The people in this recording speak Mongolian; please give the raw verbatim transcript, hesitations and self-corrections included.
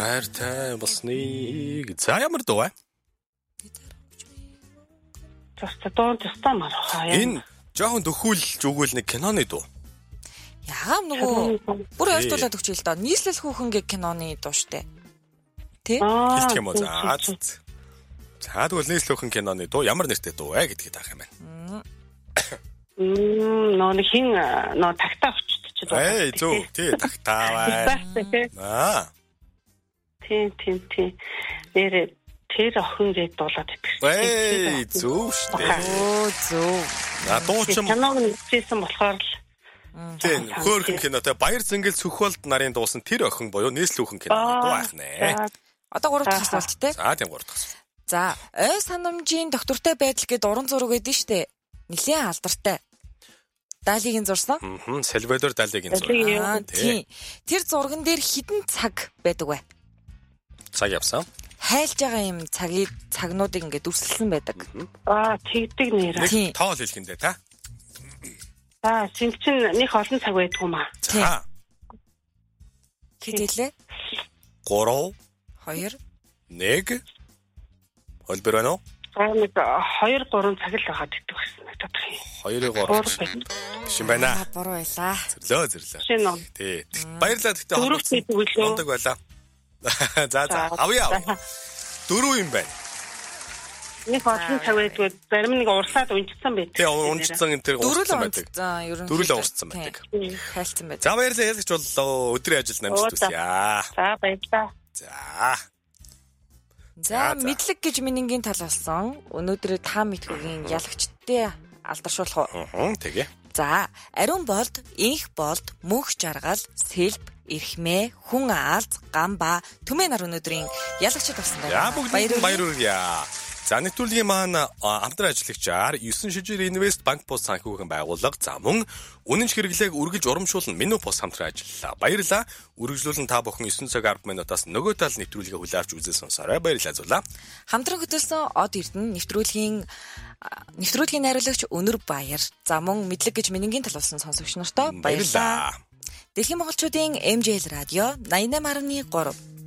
Хайртай болсныг. За ямар дуу вэ? Тэстэ дуу тэстэ мар хаяа. Энэ жоохон дөхүүлж өгвөл нэг киноны дуу. Яа нөгөө бүр ойлтуулаад өгч л доо. Нийслэл хүүхэнгийн киноны дуу штэ. Тэ? Хэлэх юм уу? За. За тэгвэл нийслэл хүүхэн киноны дуу ямар нэртэй дуу вэ гэдгийг таах юм байна. Мм нөө хин нөө тагтаа өчтөж дуу. Эй зөв. Тий тагтаа бай. Аа. Тий тий тий. Нэр тэр охин гээд дуулаад идэх. Эй зөв штэ. Оо зөв. На дуу ч юм. Киног үзсэн болохоор л тийм хөөрхөн кинотой Баяр Зэнгэл Сүхболд нарын дуусан тэр охин буюу нийслэл хүүхэн киноны дуу байх нэ. Одоо гурав дахь асуулт те. За тийм гурав дахь асуулт. За, ой санамжийн доктортой байдал гээд уран зураг гэдэг нь штэ. Нилээн алдартай. Далигийн зурсан. Аа, Сальвадор Далигийн зураг. Тийм. Тэр зурган дээр хідэн цаг байдаг вэ? Цаг явсан. Хайлж байгаа юм цагийг цагнуудыг ингээд дүрслсэн байдаг. Аа, тэгдэг нэр. Нэг тоол хэлхэндээ та. Аа, синг чин нэг олон цаг байдаг юм аа. За. Хэд хэлээ? гурав, хоёр, нэг. Холбор байна уу? Аа, нэг хоёр гурван цаг л байгаад идэх гэсэн нэг тодорхой. хоёрын гурав. Биш юм байна. Буруу байлаа. Зөвлөө зөвлөө. Шинэ ном. Тий. Баярлалаа гэхдээ Дөрөв гэдэг үлээ. ондог байлаа. За за авъя. Дөрөв юм байна. Нэг олон цаг байдгүй зарим нэг урсаад унжсан байдаг. Тий, унжсан энэ тэр урссан байдаг. За, ерөн. Дөрүлээ урссан байдаг. Хайлтсан байдаг. За баярлалаа ялгч боллоо. Өдрийн ажил намжт үсье. За баярлалаа. За. За, мэдлэг гэж минийгийн тал болсон. Өнөөдөр та мэдхүүгийн ялагчтай алдаршуулах уу? Аа, тэгээ. За, ариун болд, инх болд, мөнх жаргал, сэлб, эрхмээ, хүн аалз, гамба, түмэн нар өнөөдрийн ялагчд болсон байна. За бүгд баяр хүргье. За нэвтрүүлгийн маань хамтран ажиллагчаар Юсэн шижир Инвест банк бус санхүүгийн байгууллага за мөн үнэнч хэрэглээг үргэлж урамшуулн Мену бус хамтран ажиллалаа. Баярлалаа. Үргэлжлүүлэн та бүхэн9 цаг ард минутаас нөгөө тал нэвтрүүлгээ хүлээвч үзээ сонсоорой. Баярлалаа зулаа. Хамтран хөтөлсөн Од Эрдэнэ нэвтрүүлгийн нэвтрүүлгийн найруулагч Өнөр Баяр за мөн мэдлэг гэж минийгийн тал болсон сонсогч нартай баярлалаа. Дэлхийн монголчуудын эм жи эл радио ninety eight point three